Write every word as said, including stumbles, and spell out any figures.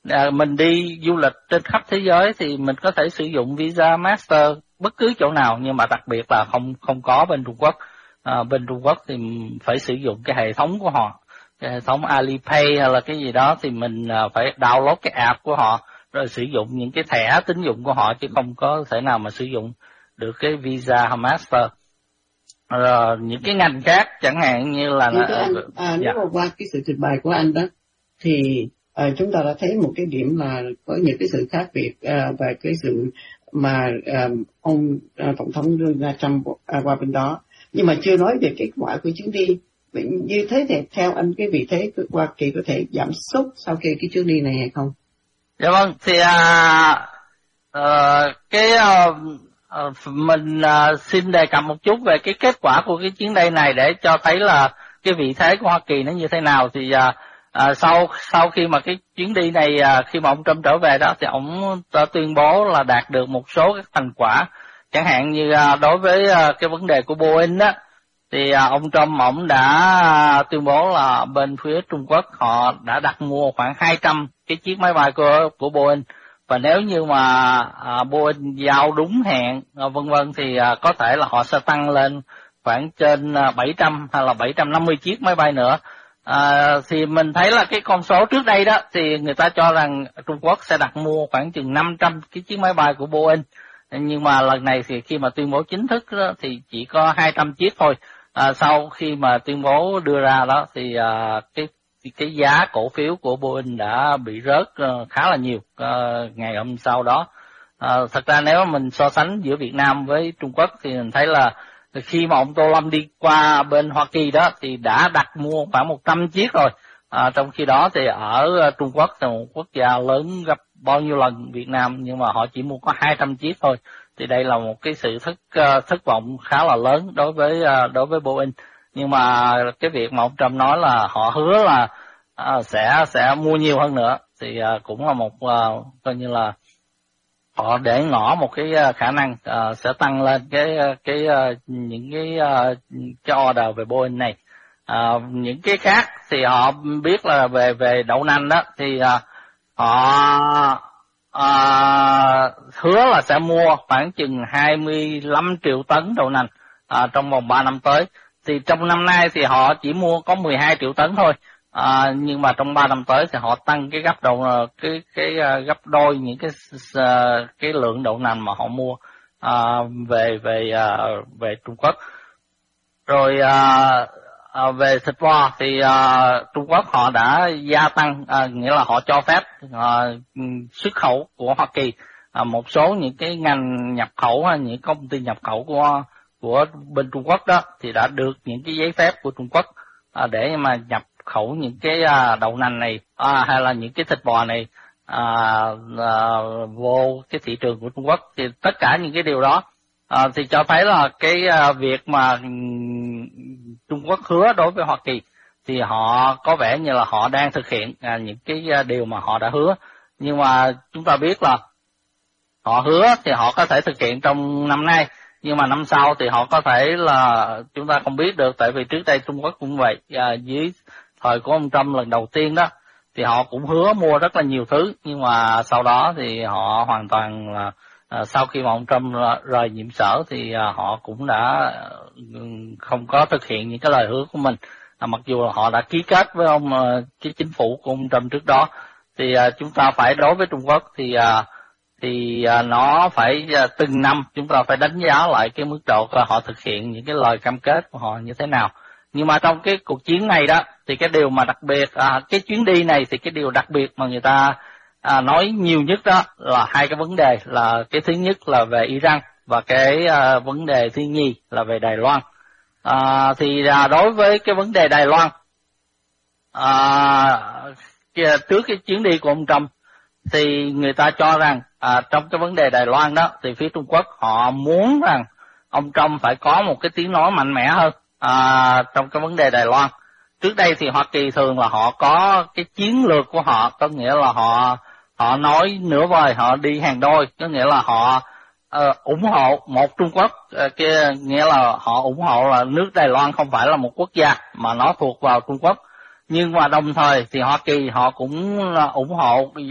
À, mình đi du lịch trên khắp thế giới thì mình có thể sử dụng visa Master bất cứ chỗ nào, nhưng mà đặc biệt là không không có bên Trung Quốc. À, bên Trung Quốc thì phải sử dụng cái hệ thống của họ, cái hệ thống Alipay hay là cái gì đó, thì mình phải download cái app của họ rồi sử dụng những cái thẻ tín dụng của họ, chứ không có thể nào mà sử dụng được cái visa Master. Rồi những cái ngành khác chẳng hạn như là Thưa anh, à, nếu dạ. mà qua cái sự trình bày của anh đó thì à, chúng ta đã thấy một cái điểm là có những cái sự khác biệt à, về cái sự mà à, ông à, tổng thống Donald Trump à, qua bên đó, nhưng mà chưa nói về kết quả của chuyến đi. Như thế thì theo anh cái vị thế của Hoa Kỳ có thể giảm sút sau khi cái chuyến đi này hay không? Dạ vâng, thì à, uh, cái uh, uh, mình uh, xin đề cập một chút về cái kết quả của cái chuyến đi này để cho thấy là cái vị thế của Hoa Kỳ nó như thế nào. Thì uh, uh, sau sau khi mà cái chuyến đi này uh, khi mà ông Trump trở về đó thì ông đã tuyên bố là đạt được một số các thành quả, chẳng hạn như uh, đối với uh, cái vấn đề của Boeing đó, thì uh, ông Trump ông đã uh, tuyên bố là bên phía Trung Quốc họ đã đặt mua khoảng hai trăm cái chiếc máy bay của của Boeing, và nếu như mà uh, Boeing giao đúng hẹn uh, vân vân thì uh, có thể là họ sẽ tăng lên khoảng trên uh, bảy trăm hay là bảy trăm năm mươi chiếc máy bay nữa. Uh, thì mình thấy là cái con số trước đây đó thì người ta cho rằng Trung Quốc sẽ đặt mua khoảng chừng năm trăm cái chiếc máy bay của Boeing, nhưng mà lần này thì khi mà tuyên bố chính thức đó, thì chỉ có hai trăm chiếc thôi. À, sau khi mà tuyên bố đưa ra đó thì à, cái cái giá cổ phiếu của Boeing đã bị rớt uh, khá là nhiều uh, ngày hôm sau đó. À, thật ra nếu mình so sánh giữa Việt Nam với Trung Quốc thì mình thấy là khi mà ông Tô Lâm đi qua bên Hoa Kỳ đó thì đã đặt mua khoảng một trăm chiếc rồi. À, trong khi đó thì ở Trung Quốc là một quốc gia lớn gấp bao nhiêu lần Việt Nam, nhưng mà họ chỉ mua có hai trăm chiếc thôi. Thì đây là một cái sự thất thất vọng khá là lớn đối với đối với Boeing. Nhưng mà cái việc mà ông Trump nói là họ hứa là uh, sẽ sẽ mua nhiều hơn nữa thì uh, cũng là một uh, coi như là họ để ngỏ một cái uh, khả năng uh, sẽ tăng lên cái cái uh, những cái uh, cái order về Boeing này. Uh, những cái khác thì họ biết là về về đậu nành đó thì uh, họ À, hứa là sẽ mua khoảng chừng hai mươi lăm triệu tấn đậu nành à, trong vòng ba năm tới. Thì trong năm nay thì họ chỉ mua có mười hai triệu tấn thôi, à, nhưng mà trong ba năm tới thì họ tăng cái gấp đầu cái cái uh, gấp đôi những cái uh, cái lượng đậu nành mà họ mua uh, về về uh, về Trung Quốc. Rồi uh, À, về thịt bò thì à, Trung Quốc họ đã gia tăng, à, nghĩa là họ cho phép à, xuất khẩu của Hoa Kỳ à, một số những cái ngành nhập khẩu hay những công ty nhập khẩu của của bên Trung Quốc đó thì đã được những cái giấy phép của Trung Quốc à, để mà nhập khẩu những cái à, đậu nành này à, hay là những cái thịt bò này à, à, vô cái thị trường của Trung Quốc. Thì tất cả những cái điều đó À, thì cho thấy là cái uh, việc mà Trung Quốc hứa đối với Hoa Kỳ thì họ có vẻ như là họ đang thực hiện uh, những cái uh, điều mà họ đã hứa. Nhưng mà chúng ta biết là họ hứa thì họ có thể thực hiện trong năm nay, nhưng mà năm sau thì họ có thể là chúng ta không biết được, tại vì trước đây Trung Quốc cũng vậy. Uh, dưới thời của ông Trump lần đầu tiên đó thì họ cũng hứa mua rất là nhiều thứ, nhưng mà sau đó thì họ hoàn toàn là À, sau khi mà ông Trump rời nhiệm sở thì à, họ cũng đã không có thực hiện những cái lời hứa của mình, à, mặc dù là họ đã ký kết với ông à, cái chính phủ của ông Trump trước đó. Thì à, chúng ta phải đối với Trung Quốc thì à, thì à, nó phải à, từng năm chúng ta phải đánh giá lại cái mức độ là họ thực hiện những cái lời cam kết của họ như thế nào. Nhưng mà trong cái cuộc chiến này đó thì cái điều mà đặc biệt à, cái chuyến đi này thì cái điều đặc biệt mà người ta À, nói nhiều nhất đó là hai cái vấn đề, là cái thứ nhất là về Iran và cái à, vấn đề thứ nhì là về Đài Loan. À, thì à, đối với cái vấn đề Đài Loan, à, trước cái chuyến đi của ông Trump thì người ta cho rằng à, trong cái vấn đề Đài Loan đó thì phía Trung Quốc họ muốn rằng ông Trump phải có một cái tiếng nói mạnh mẽ hơn à, trong cái vấn đề Đài Loan. Trước đây thì Hoa Kỳ thường là họ có cái chiến lược của họ, có nghĩa là họ họ nói nửa vời, họ đi hàng đôi, có nghĩa là họ uh, ủng hộ một Trung Quốc, uh, kia nghĩa là họ ủng hộ là nước Đài Loan không phải là một quốc gia mà nó thuộc vào Trung Quốc, nhưng mà đồng thời thì Hoa Kỳ họ cũng uh, ủng hộ